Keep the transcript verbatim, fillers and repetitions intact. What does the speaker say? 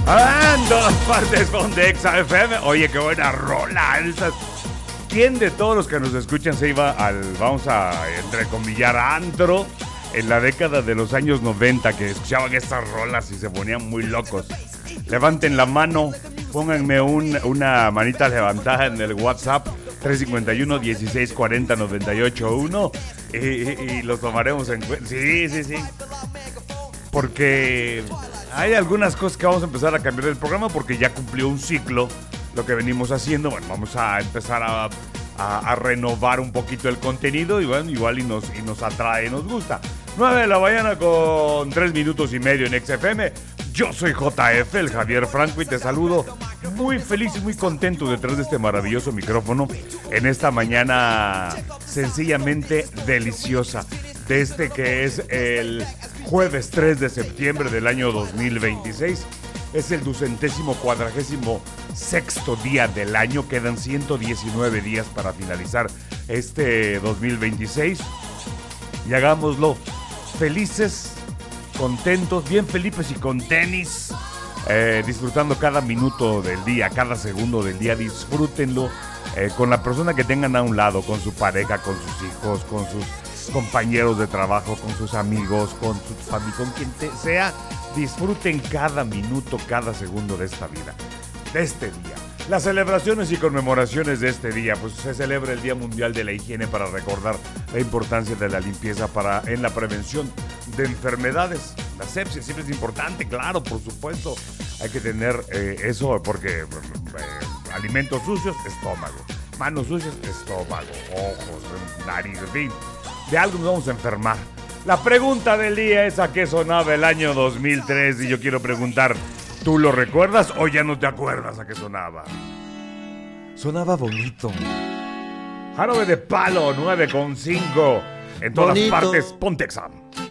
Ah, en todas partes Ponte Exa F M. Oye, qué buena rola. Esas. ¿Quién de todos los que nos escuchan se iba al, vamos a entrecomillar, antro en la década de los años noventa, que escuchaban estas rolas y se ponían muy locos? Levanten la mano, pónganme un, una manita levantada en el WhatsApp tres cinco uno, dieciséis cuarenta, noventa y ocho uno y, y, y los tomaremos en cuenta. Sí, sí, sí. Porque hay algunas cosas que vamos a empezar a cambiar del programa porque ya cumplió un ciclo lo que venimos haciendo. Bueno, vamos a empezar a, a, a renovar un poquito el contenido y bueno, igual y nos, y nos atrae, nos gusta. nueve de la mañana con tres minutos y medio en X F M. Yo soy J F, el Javier Franco, y te saludo muy feliz y muy contento detrás de este maravilloso micrófono en esta mañana sencillamente deliciosa de este que es el jueves tres de septiembre del año dos mil veintiséis. Es el ducentésimo cuadragésimo sexto día del año. Quedan ciento diecinueve días para finalizar este dos mil veintiséis. Y hagámoslo felices, contentos, bien felices y con tenis, eh, disfrutando cada minuto del día, cada segundo del día. Disfrútenlo eh, con la persona que tengan a un lado, con su pareja, con sus hijos, con sus compañeros de trabajo, con sus amigos, con su familia, con quien te sea. Disfruten cada minuto, cada segundo de esta vida, de este día. Las celebraciones y conmemoraciones de este día, pues se celebra el Día Mundial de la Higiene para recordar la importancia de la limpieza para, en la prevención de enfermedades. La sepsis siempre es importante, claro, por supuesto. Hay que tener eh, eso porque eh, alimentos sucios, estómago. Manos sucias, estómago. Ojos, nariz, en fin. De algo nos vamos a enfermar. La pregunta del día es: ¿a qué sonaba el año dos mil tres? Y yo quiero preguntar, ¿tú lo recuerdas o ya no te acuerdas a qué sonaba? Sonaba bonito. Jarabe de Palo, nueve con cinco. En todas Bonito. partes, Ponte Exa.